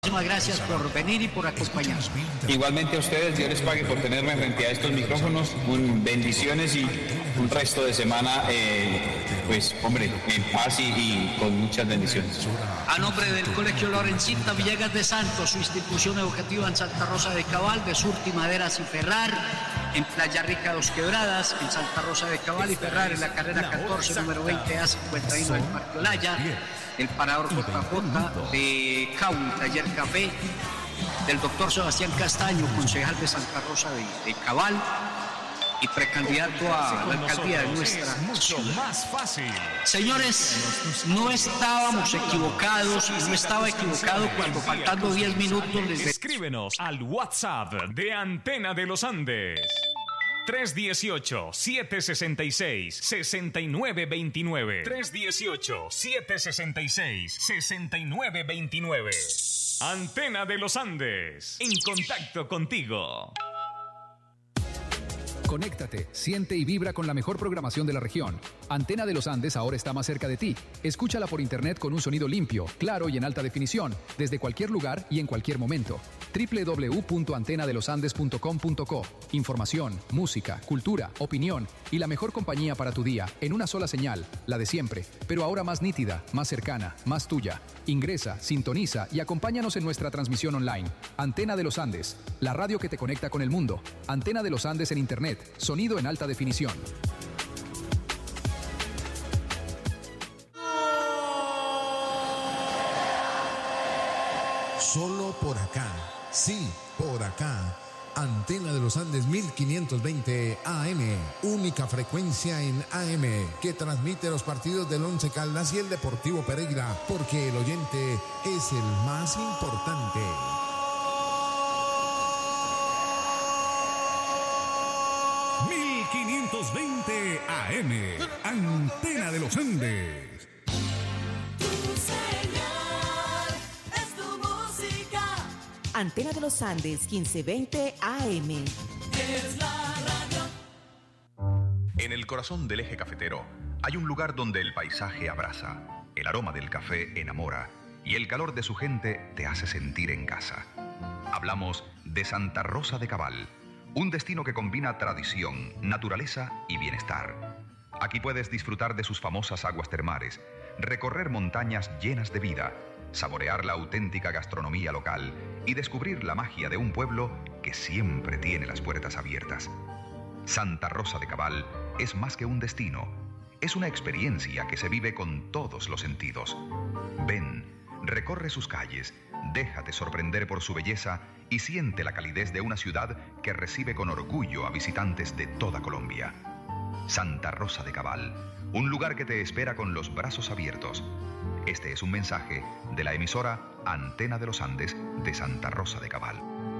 Muchísimas gracias por venir y por acompañarnos. Igualmente a ustedes, Dios les pague por tenerme frente a estos micrófonos. Bendiciones y un resto de semana, pues hombre, en paz y con muchas bendiciones. A nombre del Colegio Lorencita Villegas de Santos, su institución educativa en Santa Rosa de Cabal, de Surti, Maderas y Ferrar, en Playa Rica, Dos Quebradas, en Santa Rosa de Cabal y Ferrar, en la carrera 14, número 20A51 del Parque Olaya, el Parador JJ, de CAU, Taller Café, del doctor Sebastián Castaño, concejal de Santa Rosa de Cabal y precandidato a la alcaldía de nuestra ciudad. Más fácil. Señores, no estábamos equivocados y no estaba equivocado cuando faltando 10 minutos les... Escríbenos al WhatsApp de Antena de los Andes. 318-766-6929. 318-766-6929. Antena de los Andes. En contacto contigo. Conéctate, siente y vibra con la mejor programación de la región. Antena de los Andes ahora está más cerca de ti. Escúchala por internet con un sonido limpio, claro y en alta definición, desde cualquier lugar y en cualquier momento. www.antenadelosandes.com.co. Información, música, cultura, opinión y la mejor compañía para tu día en una sola señal, la de siempre, pero ahora más nítida, más cercana, más tuya. Ingresa, sintoniza y acompáñanos en nuestra transmisión online. Antena de los Andes, la radio que te conecta con el mundo. Antena de los Andes en internet. Sonido en alta definición. Solo por acá, sí, por acá. Antena de los Andes 1520 AM, única frecuencia en AM que transmite los partidos del Once Caldas y el Deportivo Pereira, porque el oyente es el más importante. AM, Antena de los Andes. Tu señal es tu música. Antena de los Andes, 1520 AM. Es la radio. En el corazón del eje cafetero hay un lugar donde el paisaje abraza, el aroma del café enamora y el calor de su gente te hace sentir en casa. Hablamos de Santa Rosa de Cabal, un destino que combina tradición, naturaleza y bienestar. Aquí puedes disfrutar de sus famosas aguas termales, recorrer montañas llenas de vida, saborear la auténtica gastronomía local y descubrir la magia de un pueblo que siempre tiene las puertas abiertas. Santa Rosa de Cabal es más que un destino, es una experiencia que se vive con todos los sentidos. Ven, recorre sus calles, déjate sorprender por su belleza y siente la calidez de una ciudad que recibe con orgullo a visitantes de toda Colombia. Santa Rosa de Cabal, un lugar que te espera con los brazos abiertos. Este es un mensaje de la emisora Antena de los Andes de Santa Rosa de Cabal.